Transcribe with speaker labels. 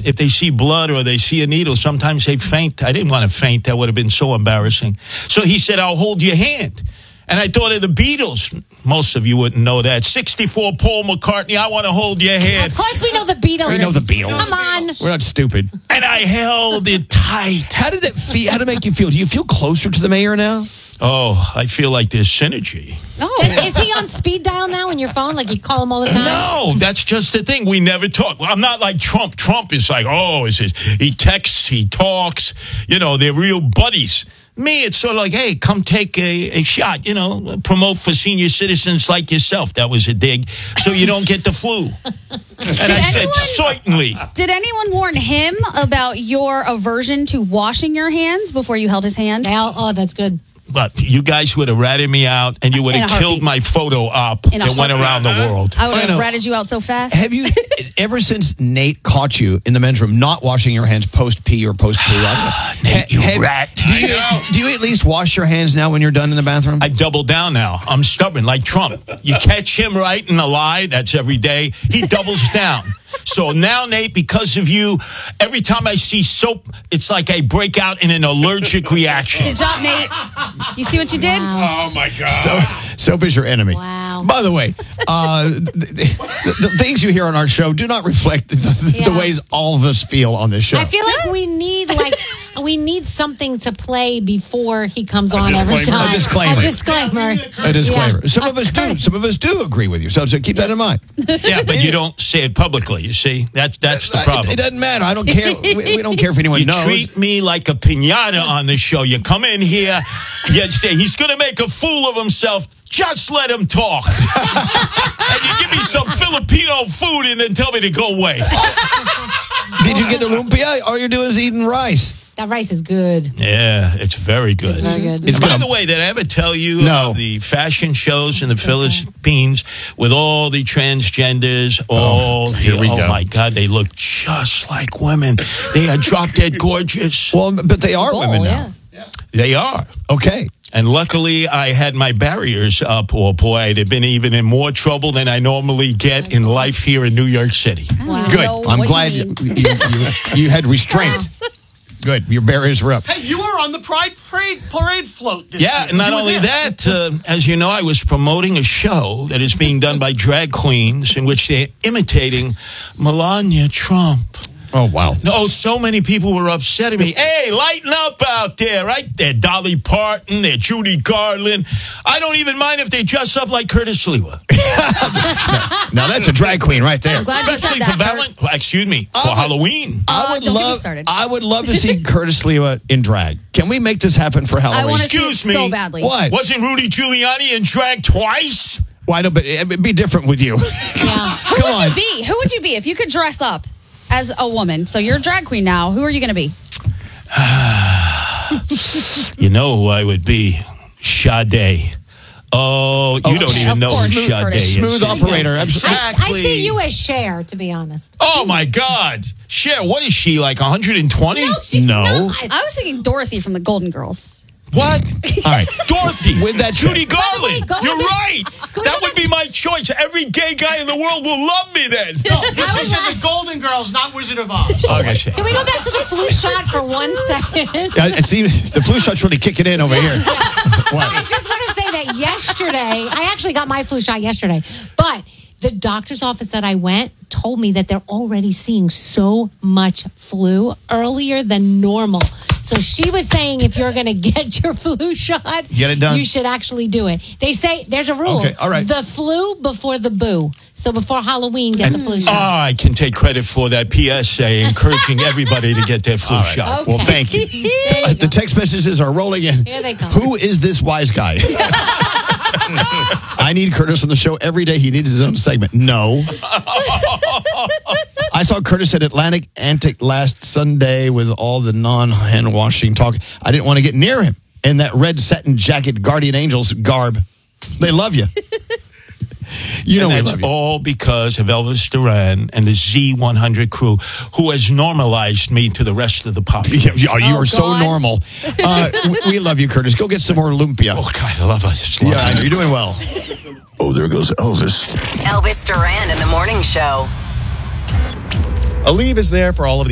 Speaker 1: guys, if they see blood or they see a needle, sometimes they faint. I didn't want to faint. That would have been so embarrassing. So he said, I'll hold your hand. And I thought of the Beatles. Most of you wouldn't know that. 64, Paul McCartney, I want to hold your hand.
Speaker 2: Of course we know the Beatles.
Speaker 3: We know the Beatles.
Speaker 2: Come on.
Speaker 3: We're not stupid.
Speaker 1: And I held it tight.
Speaker 3: How did it feel? How did it make you feel? Do you feel closer to the mayor now?
Speaker 1: Oh, I feel like there's synergy.
Speaker 2: Oh. Is he on speed dial now on your phone? Like you call him all the time?
Speaker 1: No, that's just the thing. We never talk. I'm not like Trump. Trump is like, he texts, he talks. You know, they're real buddies. Me, it's sort of like, hey, come take a shot, promote for senior citizens like yourself. That was a dig. So you don't get the flu. And I said, certainly.
Speaker 4: Did anyone warn him about your aversion to washing your hands before you held his hand?
Speaker 2: Oh, that's good.
Speaker 1: But you guys would have ratted me out, and you would have killed my photo op that went around the world.
Speaker 4: I would have ratted you out so fast.
Speaker 3: Have you, ever since Nate caught you in the men's room not washing your hands post-pee or post-poo?
Speaker 1: Nate, you rat.
Speaker 3: Do you at least wash your hands now when you're done in the bathroom?
Speaker 1: I double down now. I'm stubborn, like Trump. You catch him right in a lie, that's every day. He doubles down. So now, Nate, because of you, every time I see soap, it's like I break out in an allergic reaction.
Speaker 4: Good job, Nate. You see what you did?
Speaker 5: Wow. Oh, my God.
Speaker 3: Soap is your enemy.
Speaker 2: Wow.
Speaker 3: By the way, the things you hear on our show do not reflect the ways all of us feel on this show.
Speaker 2: I feel like we need something to play before he comes on every time.
Speaker 3: A disclaimer. A disclaimer.
Speaker 2: Yeah.
Speaker 3: Some of us do. Some of us do agree with you. So keep that in mind.
Speaker 1: Yeah, but you don't say it publicly. You see, that's the problem.
Speaker 3: It doesn't matter. I don't care. We don't care if anyone knows.
Speaker 1: You treat me like a piñata on the show. You come in here, you say he's going to make a fool of himself. Just let him talk. And you give me some Filipino food and then tell me to go away.
Speaker 3: Did you get the lumpia? All you're doing is eating rice.
Speaker 2: That rice is good.
Speaker 1: Yeah, it's very good.
Speaker 2: It's very good.
Speaker 1: By the way, did I ever tell you of the fashion shows in the Philippines with all the transgenders?
Speaker 3: Here we go.
Speaker 1: Oh, my God, they look just like women. They are drop-dead gorgeous.
Speaker 3: Well, but they are women now.
Speaker 2: Yeah.
Speaker 1: They are.
Speaker 3: Okay.
Speaker 1: And luckily, I had my barriers up, or boy, I'd have been even in more trouble than I normally get in life here in New York City.
Speaker 2: Wow.
Speaker 3: Good. I'm glad you had restraint. Good. Your barriers were up.
Speaker 5: Hey, you were on the Pride Parade float this year.
Speaker 1: And not only that, as you know, I was promoting a show that is being done by drag queens in which they're imitating Melania Trump.
Speaker 3: Oh, wow.
Speaker 1: No, so many people were upset at me. Hey, lighten up out there, right? They're Dolly Parton, they're Judy Garland. I don't even mind if they dress up like Curtis Lewa.
Speaker 3: Now, that's a drag queen right there.
Speaker 4: I'm glad you
Speaker 1: Especially
Speaker 4: said
Speaker 1: for
Speaker 4: that.
Speaker 1: for Halloween.
Speaker 3: I would
Speaker 4: don't get me started.
Speaker 3: I would love to see Curtis Lewa in drag. Can we make this happen for Halloween?
Speaker 4: I want to see it
Speaker 1: Excuse me.
Speaker 4: so badly.
Speaker 3: What?
Speaker 1: Wasn't Rudy Giuliani in drag twice?
Speaker 3: Why don't? But it'd be different with you.
Speaker 2: Yeah.
Speaker 4: Who would you be? Who would you be if you could dress up as a woman? So you're a drag queen now. Who are you going to be?
Speaker 1: You know who I would be? Sade. Oh, you don't even know who
Speaker 4: course,
Speaker 1: Sade is.
Speaker 3: Smooth operator.
Speaker 1: Exactly.
Speaker 2: I see you as Cher, to be honest.
Speaker 1: Oh, my God. Cher, what is she, like 120?
Speaker 2: No, she's
Speaker 3: No.
Speaker 2: not.
Speaker 4: I was thinking Dorothy from the Golden Girls.
Speaker 1: What?
Speaker 3: All right.
Speaker 1: Dorothy.
Speaker 3: With that
Speaker 1: Judy
Speaker 3: said-
Speaker 1: Garland.
Speaker 2: By the way,
Speaker 1: You're right.
Speaker 2: go
Speaker 1: That
Speaker 2: back
Speaker 1: would be my choice. Every gay guy in the world will love me then.
Speaker 5: No, this is the Golden Girls, not Wizard of Oz.
Speaker 1: Okay.
Speaker 2: Can we go back to the flu shot for 1 second?
Speaker 3: See, the flu shot's really kicking in over here.
Speaker 2: I just want to say that yesterday, I actually got my flu shot yesterday, but the doctor's office that I went told me that they're already seeing so much flu earlier than normal. So she was saying if you're going to get your flu shot,
Speaker 3: Get it done.
Speaker 2: you should actually do it. They say there's a rule.
Speaker 3: Okay, all right.
Speaker 2: The flu before the boo. So before Halloween, get the flu shot.
Speaker 1: I can take credit for that PSA encouraging everybody to get their flu shot.
Speaker 2: Okay.
Speaker 3: Well, thank you. The text messages are rolling in.
Speaker 2: Here they come.
Speaker 3: Who is this wise guy? I need Curtis on the show every day. He needs his own segment. No. I saw Curtis at Atlantic Antic last Sunday with all the non-hand washing talk. I didn't want to get near him in that red satin jacket Guardian Angels garb. They love you. You know
Speaker 1: And
Speaker 3: we
Speaker 1: that's
Speaker 3: love you.
Speaker 1: all because of Elvis Duran and the Z100 crew, who has normalized me to the rest of the population.
Speaker 3: Yeah, you are so
Speaker 2: God.
Speaker 3: normal. We love you, Curtis. Go get some more lumpia.
Speaker 1: Oh, God, I love it.
Speaker 3: Yeah, I know. You're doing well.
Speaker 6: Oh, there goes Elvis.
Speaker 7: Elvis Duran in the morning show.
Speaker 8: Aleve is there for all of the